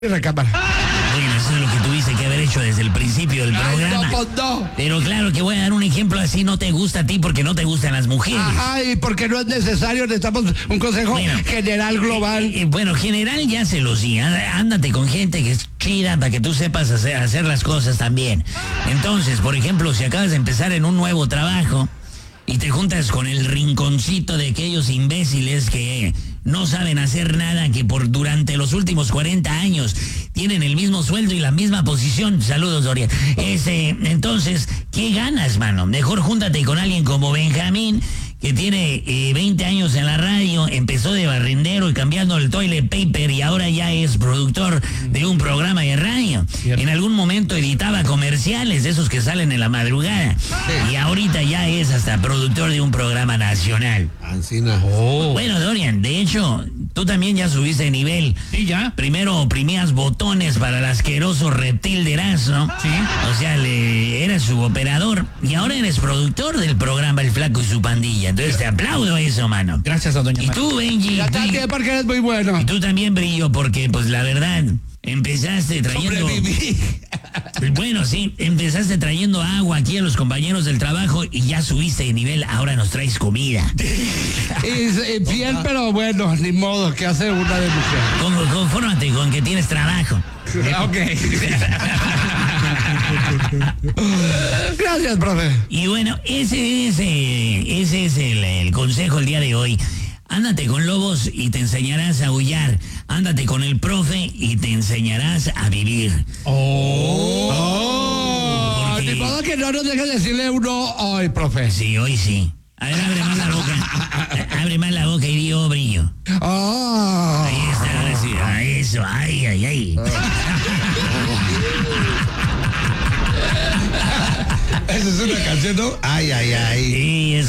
la cámara. Bueno, eso es lo que tuviste que haber hecho desde el principio del programa. No, pues no. Pero claro que voy a dar un ejemplo así, no te gusta a ti porque no te gustan las mujeres. Ay, porque no es necesario, necesitamos un consejo general global. Bueno, general ya se los di. Ándate con gente que es chida para que tú sepas hacer las cosas también. Entonces, por ejemplo, si acabas de empezar en un nuevo trabajo y te juntas con el rinconcito de aquellos imbéciles que no saben hacer nada, que durante los últimos 40 años tienen el mismo sueldo y la misma posición. Saludos, Dorian. Entonces, ¿qué ganas, mano? Mejor júntate con alguien como Benjamín, que tiene 20 años en la radio, empezó de barrendero y cambiando el toilet paper y ahora ya es productor de un programa de radio. En algún momento editaba comerciales, de esos que salen en la madrugada. Y ahorita ya es hasta productor de un programa nacional. Ancina. Bueno, Dorian, de hecho, tú también ya subiste de nivel. Sí, ya. Primero oprimías botones para el asqueroso reptil de Erasmo. Sí. O sea, eras su operador. Y ahora eres productor del programa El Flaco y su pandilla. Entonces te aplaudo eso, mano. Gracias a doña Y tú, Benji. Ya también porque eres muy bueno. Y tú también, Brillo, porque, pues, la verdad, empezaste trayendo... Bueno, sí, empezaste trayendo agua aquí a los compañeros del trabajo y ya subiste de nivel, ahora nos traes comida. Es bien, pero bueno, ni modo, que hace una de mujer. Confórmate con que tienes trabajo. Ok. Gracias, profe. Y bueno, ese es el consejo el día de hoy. Ándate con lobos y te enseñarás a aullar. Ándate con el profe y te enseñarás a vivir. De modo que no nos dejes decirle uno hoy, profe. Sí, hoy sí. A ver, abre más la boca. Abre más la boca y di oh, Brillo. Ahí está, ahora sí. A eso, ay, ay, ay. Esa es una canción, ¿no? Ay, ay, ay. Sí, es